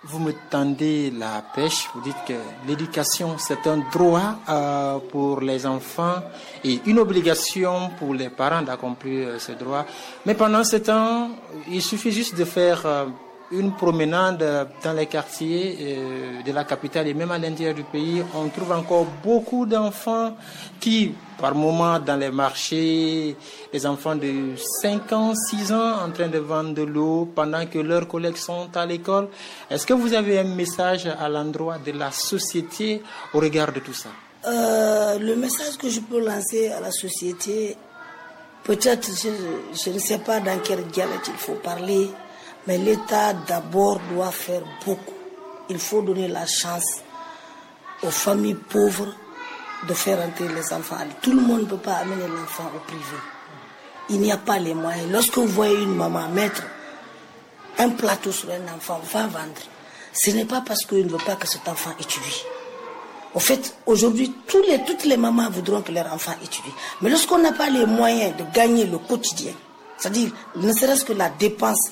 vous me tendez la pêche, vous dites que l'éducation c'est un droit pour les enfants et une obligation pour les parents d'accomplir ce droit. Mais pendant ce temps, il suffit juste de faire une promenade dans les quartiers de la capitale et même à l'intérieur du pays. On trouve encore beaucoup d'enfants qui, par moments dans les marchés, des enfants de 5 ans, 6 ans en train de vendre de l'eau pendant que leurs collègues sont à l'école. Est-ce que vous avez un message à l'endroit de la société au regard de tout ça? Le message que je peux lancer à la société, peut-être, je ne sais pas dans quel dialecte il faut parler, mais l'État d'abord doit faire beaucoup. Il faut donner la chance aux familles pauvres de faire entrer les enfants. Tout le monde ne peut pas amener l'enfant au privé. Il n'y a pas les moyens. Lorsque vous voyez une maman mettre un plateau sur un enfant, va vendre. Ce n'est pas parce qu'il ne veut pas que cet enfant étudie. En fait, aujourd'hui, toutes les mamans voudront que leur enfant étudie. Mais lorsqu'on n'a pas les moyens de gagner le quotidien, c'est-à-dire ne serait-ce que la dépense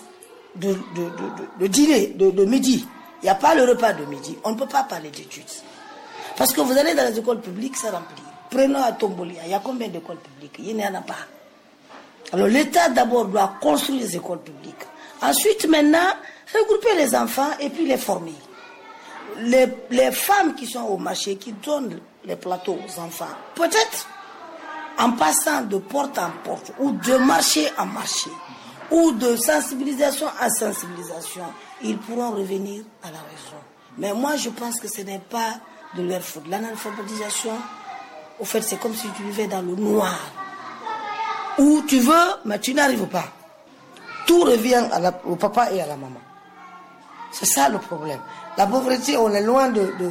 de dîner, de midi. Il n'y a pas le repas de midi. On ne peut pas parler d'études. Parce que vous allez dans les écoles publiques, c'est rempli. Prenons à Tombolia, il y a combien d'écoles publiques? Il n'y en a pas. Alors l'État d'abord doit construire les écoles publiques. Ensuite, maintenant, regrouper les enfants et puis les former. Les femmes qui sont au marché, qui donnent les plateaux aux enfants, peut-être en passant de porte en porte ou de marché en marché, ou de sensibilisation à sensibilisation, ils pourront revenir à la raison. Mais moi, je pense que ce n'est pas de leur faute. L'analphabétisation, au fait, c'est comme si tu vivais dans le noir. Où tu veux, mais tu n'arrives pas. Tout revient au papa et à la maman. C'est ça le problème. La pauvreté, on est loin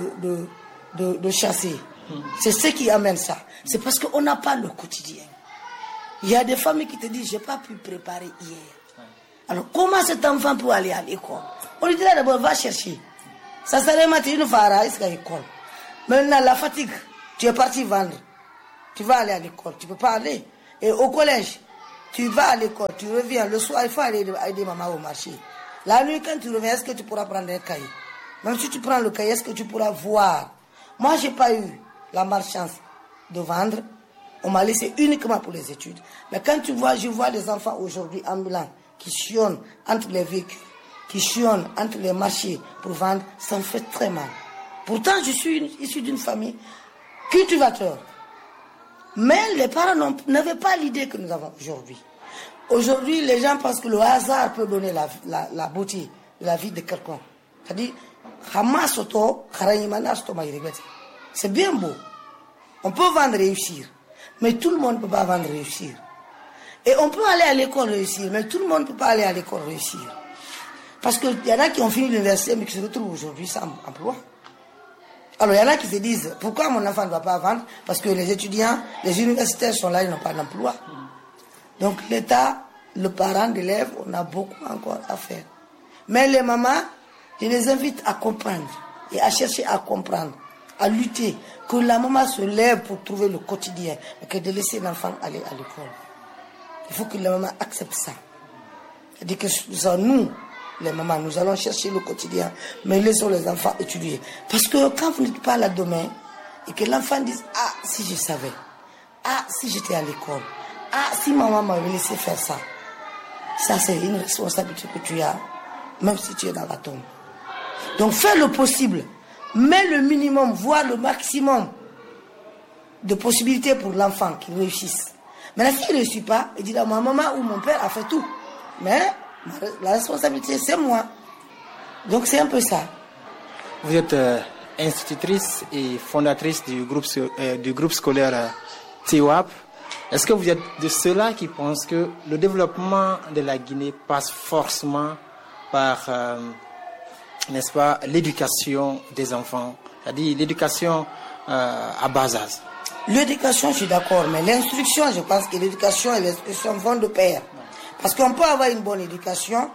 de chasser. C'est ce qui amène ça. C'est parce qu'on n'a pas le quotidien. Il y a des familles qui te disent, je n'ai pas pu préparer hier. Alors, comment cet enfant peut aller à l'école? On lui dit d'abord, va chercher. Ça serait matin, une fois à l'école. Maintenant, la fatigue, tu es parti vendre. Tu vas aller à l'école, tu ne peux pas aller. Et au collège, tu vas à l'école, tu reviens. Le soir, il faut aller aider maman au marché. La nuit, quand tu reviens, est-ce que tu pourras prendre un cahier? Même si tu prends le cahier, est-ce que tu pourras voir? Moi, je n'ai pas eu la malchance de vendre. On m'a laissé uniquement pour les études. Mais quand je vois les enfants aujourd'hui ambulants qui chionnent entre les véhicules, qui chionnent entre les marchés pour vendre, ça me fait très mal. Pourtant, je suis issu d'une famille cultivateur. Mais les parents n'avaient pas l'idée que nous avons aujourd'hui. Aujourd'hui, les gens pensent que le hasard peut donner la beauté de la vie de quelqu'un. C'est-à-dire, c'est bien beau. On peut vendre réussir. Mais tout le monde ne peut pas vendre réussir. Et on peut aller à l'école réussir, mais tout le monde ne peut pas aller à l'école réussir. Parce qu'il y en a qui ont fini l'université, mais qui se retrouvent aujourd'hui sans emploi. Alors il y en a qui se disent, pourquoi mon enfant ne va pas vendre? Parce que les étudiants, les universitaires sont là, ils n'ont pas d'emploi. Donc l'État, le parent d'élève, on a beaucoup encore à faire. Mais les mamans, je les invite à comprendre et à chercher à comprendre, à lutter, que la maman se lève pour trouver le quotidien, et que de laisser l'enfant aller à l'école. Il faut que la maman accepte ça. C'est-à-dire que nous, les mamans, nous allons chercher le quotidien, mais laissons les enfants étudier. Parce que quand vous n'êtes pas là demain, et que l'enfant dise, ah, si je savais, ah, si j'étais à l'école, ah, si maman m'avait laissé faire ça, ça c'est une responsabilité que tu as, même si tu es dans la tombe. Donc fais le possible, mets le minimum, voire le maximum de possibilités pour l'enfant qui réussisse. Mais la fille ne réussit pas, elle dit, ma maman ou mon père a fait tout. Mais la responsabilité, c'est moi. Donc c'est un peu ça. Vous êtes institutrice et fondatrice du groupe scolaire TEWAP. Est-ce que vous êtes de ceux-là qui pensent que le développement de la Guinée passe forcément par, n'est-ce pas, l'éducation des enfants, c'est-à-dire l'éducation à bas âge? L'éducation, je suis d'accord, mais l'instruction, je pense que l'éducation et l'instruction vont de pair. Parce qu'on peut avoir une bonne éducation,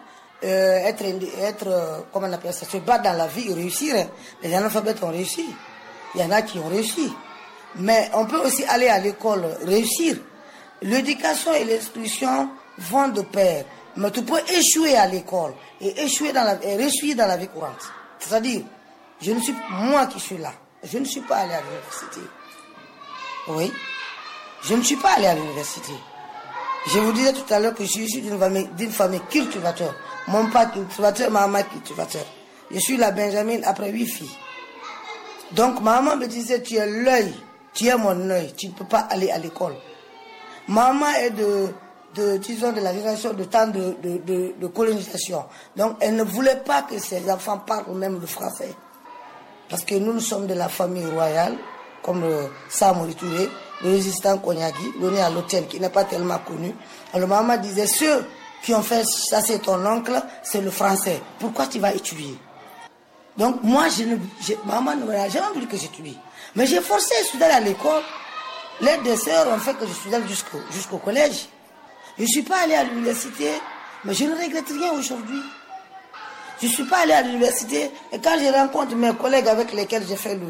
comment on appelle ça, se battre dans la vie et réussir. Les analphabètes ont réussi. Il y en a qui ont réussi. Mais on peut aussi aller à l'école réussir. L'éducation et l'instruction vont de pair. Mais tu peux échouer à l'école et réussir dans la vie courante. C'est-à-dire, moi qui suis là, je ne suis pas allé à l'université. Oui, je ne suis pas allé à l'université. Je vous disais tout à l'heure que je suis issu d'une famille cultivateur. Mon père cultivateur, ma maman cultivateur. Je suis la Benjamin après 8 filles. Donc maman me disait, tu es l'œil, tu es mon œil, tu ne peux pas aller à l'école. Maman est disons, de la génération de temps de colonisation. Donc elle ne voulait pas que ses enfants parlent même le français. Parce que nous sommes de la famille royale, comme Samori Touré, le résistant Konyagi, donné à l'hôtel, qui n'est pas tellement connu. Alors maman disait, ceux qui ont fait ça, c'est ton oncle, c'est le français. Pourquoi tu vas étudier? Donc moi, maman ne m'a jamais voulu que j'étudie. Mais j'ai forcé à étudier à l'école. Les deux sœurs ont fait que je suis allé jusqu'au collège. Je ne suis pas allé à l'université, mais je ne regrette rien aujourd'hui. Je ne suis pas allé à l'université, et quand je rencontre mes collègues avec lesquels j'ai fait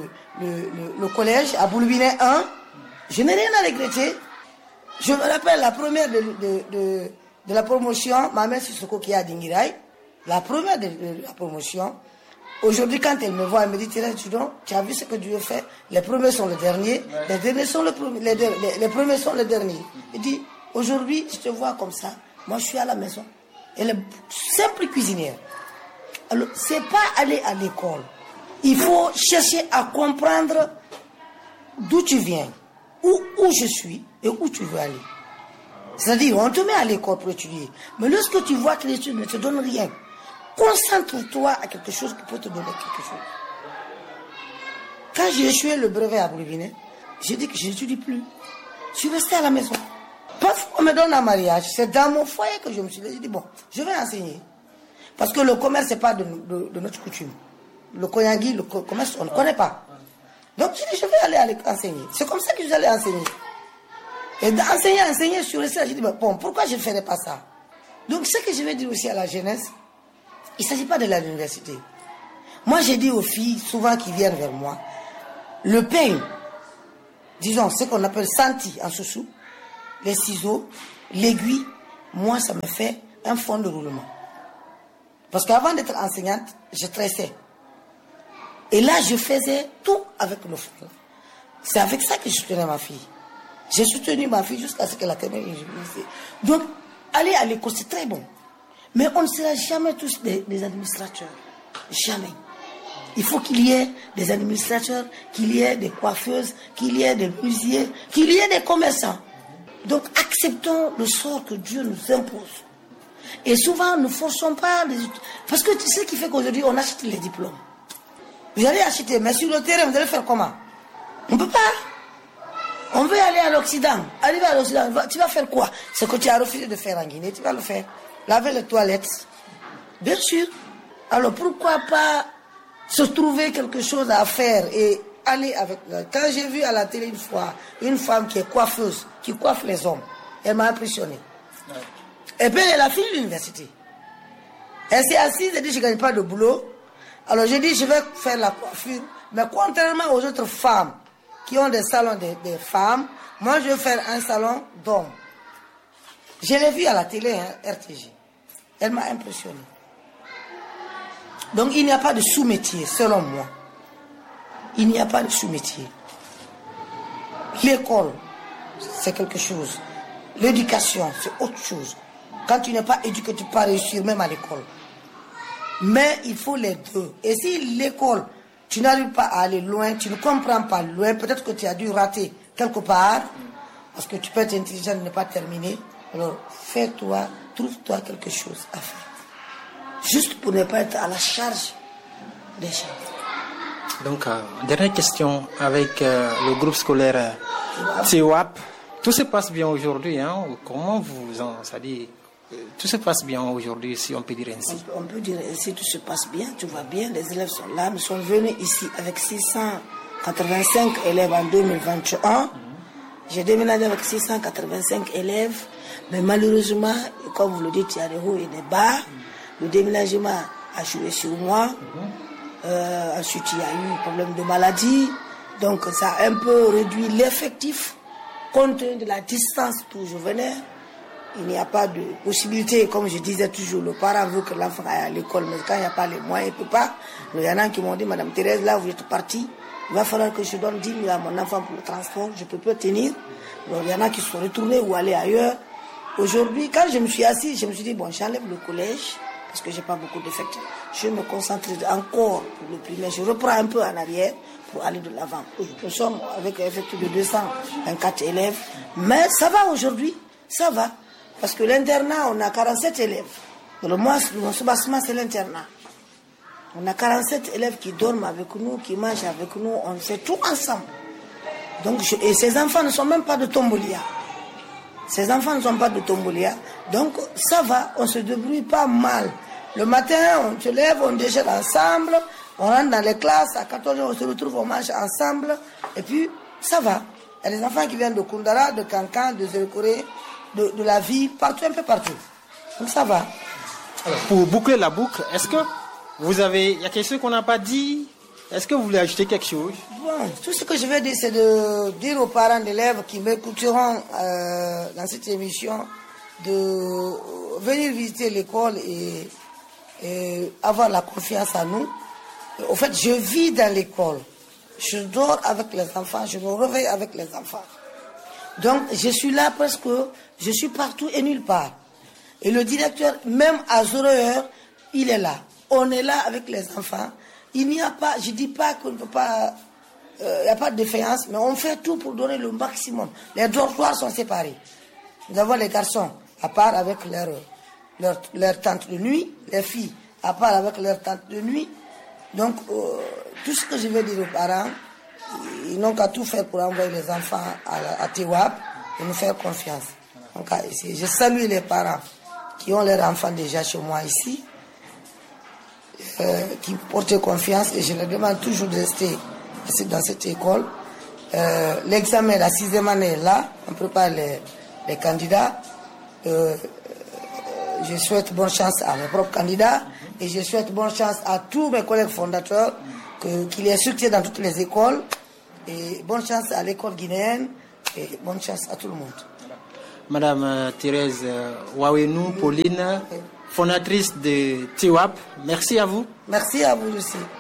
le collège, à Boulbinet 1, je n'ai rien à regretter. Je me rappelle la première de la promotion, ma mère Sissoko qui est à Dingirai, la première de la promotion. Aujourd'hui, quand elle me voit, elle me dit, Thérèse, tu as vu ce que Dieu fait? Les premiers sont les derniers, les derniers sont les premiers sont les derniers. Elle dit, aujourd'hui, je te vois comme ça. Moi, je suis à la maison. Elle est simple cuisinière. Alors, c'est pas aller à l'école. Il faut chercher à comprendre d'où tu viens, où je suis et où tu veux aller. C'est-à-dire, on te met à l'école pour étudier. Mais lorsque tu vois que l'étude ne te donne rien, concentre-toi à quelque chose qui peut te donner quelque chose. Quand j'ai échoué le brevet à Boulbinet, j'ai dit que je n'étudie plus. Je suis resté à la maison. Parfois, on me donne un mariage. C'est dans mon foyer que je me suis dit, bon, je vais enseigner. Parce que le commerce, ce n'est pas de notre coutume. Le Konyagi, le commerce, on ne connaît pas. Donc, je dis, je vais aller enseigner. C'est comme ça que je suis allé enseigner. Et d'enseigner, je suis resté là. Je dis, bon, pourquoi je ne ferais pas ça? Donc, ce que je vais dire aussi à la jeunesse, il ne s'agit pas de l'université. Moi, j'ai dit aux filles, souvent qui viennent vers moi, le peigne, disons, ce qu'on appelle santi en sous-sous, les ciseaux, l'aiguille, moi, ça me fait un fond de roulement. Parce qu'avant d'être enseignante, je tressais. Et là, je faisais tout avec le fond. C'est avec ça que je soutenais ma fille. J'ai soutenu ma fille jusqu'à ce qu'elle atteigne l'université. Donc, aller à l'école, c'est très bon. Mais on ne sera jamais tous des administrateurs. Jamais. Il faut qu'il y ait des administrateurs, qu'il y ait des coiffeuses, qu'il y ait des menuisiers, qu'il y ait des commerçants. Donc, acceptons le sort que Dieu nous impose. Et souvent, ne forçons pas les... Parce que c'est ce qui fait qu'aujourd'hui, on achète les diplômes. Vous allez acheter, mais sur le terrain, vous allez faire comment? On ne peut pas. On veut aller à l'Occident. Arriver à l'Occident, tu vas faire quoi? Ce que tu as refusé de faire en Guinée, tu vas le faire. Laver les toilettes. Bien sûr. Alors, pourquoi pas se trouver quelque chose à faire et aller avec... Quand j'ai vu à la télé une fois, une femme qui est coiffeuse, qui coiffe les hommes, elle m'a impressionné. Et puis, elle a fini l'université. Elle s'est assise et dit, je ne gagne pas de boulot. Alors, j'ai dit, je vais faire la coiffure. Mais contrairement aux autres femmes qui ont des salons des femmes, moi, je vais faire un salon d'hommes. Je l'ai vu à la télé, RTG. Elle m'a impressionné. Donc, il n'y a pas de sous-métier, selon moi. Il n'y a pas de sous-métier. L'école, c'est quelque chose. L'éducation, c'est autre chose. Quand tu n'es pas éduqué, tu ne peux pas réussir même à l'école. Mais il faut les deux. Et si l'école, tu n'arrives pas à aller loin, tu ne comprends pas loin, peut-être que tu as dû rater quelque part, parce que tu peux être intelligent et ne pas terminer. Alors, fais-toi, trouve-toi quelque chose à faire. Juste pour ne pas être à la charge des gens. Donc, dernière question avec le groupe scolaire TEWAP. Tout se passe bien aujourd'hui, hein? Comment vous en... C'est-à-dire, tout se passe bien aujourd'hui, si on peut dire ainsi. On peut dire ainsi, tout se passe bien, tout va bien, les élèves sont là. Nous sommes venus ici avec 685 élèves en 2021. J'ai déménagé avec 685 élèves, mais malheureusement, comme vous le dites, il y a des hauts et des bas. Le déménagement a joué sur moi. Ensuite, il y a eu un problème de maladie. Donc, ça a un peu réduit l'effectif. Compte tenu de la distance d'où je venais, il n'y a pas de possibilité, comme je disais toujours, le parent veut que l'enfant aille à l'école, mais quand il n'y a pas les moyens, il ne peut pas. Il y en a qui m'ont dit, Madame Thérèse, là vous êtes partie, il va falloir que je donne 10 000 à mon enfant pour le transport, je ne peux pas tenir. Donc il y en a qui sont retournés ou allés ailleurs. Aujourd'hui, quand je me suis assise, je me suis dit, bon, j'enlève le collège, parce que je n'ai pas beaucoup d'effectifs. Je me concentre encore pour le primaire. Je reprends un peu en arrière pour aller de l'avant. Nous sommes avec un effectif de 224 élèves. Mais ça va aujourd'hui, ça va. Parce que l'internat, on a 47 élèves. Dans le mois, mon soubassement, c'est l'internat. On a 47 élèves qui dorment avec nous, qui mangent avec nous. On fait tout ensemble. Donc, et ces enfants ne sont même pas de Tombolia. Ces enfants ne sont pas de Tombolia. Donc, ça va, on se débrouille pas mal. Le matin, on se lève, on déjeune ensemble, on rentre dans les classes, à 14h, on se retrouve, on mange ensemble, et puis, ça va. Il y a des enfants qui viennent de Koundara, de Kankan, de Zérekoré, de la ville, partout, un peu partout. Donc, ça va. Alors, pour boucler la boucle, est-ce que il y a quelque chose qu'on n'a pas dit? Est-ce que vous voulez ajouter quelque chose? Bon, tout ce que je vais dire, c'est de dire aux parents d'élèves qui m'écouteront dans cette émission de venir visiter l'école et avoir la confiance en nous. Au fait, je vis dans l'école. Je dors avec les enfants, je me réveille avec les enfants. Donc, je suis là parce que je suis partout et nulle part. Et le directeur, même à 0h, il est là. On est là avec les enfants. Il n'y a pas, je dis pas qu'on ne peut pas, il n'y a pas de défaillance, mais on fait tout pour donner le maximum. Les dortoirs sont séparés. Nous avons les garçons à part avec leur tante de nuit, les filles à part avec leur tante de nuit. Donc, tout ce que je veux dire aux parents, ils n'ont qu'à tout faire pour envoyer les enfants à Tewab et nous faire confiance. Donc, je salue les parents qui ont leurs enfants déjà chez moi ici, qui portent confiance, et je leur demande toujours de rester dans cette école. L'examen, la 6e année est là, on prépare les candidats. Je souhaite bonne chance à mes propres candidats et je souhaite bonne chance à tous mes collègues fondateurs, qu'il y ait succès dans toutes les écoles, et bonne chance à l'école guinéenne et bonne chance à tout le monde. Madame Thérèse Wawenou Pauline, fondatrice de TEWAP, merci à vous. Merci à vous aussi.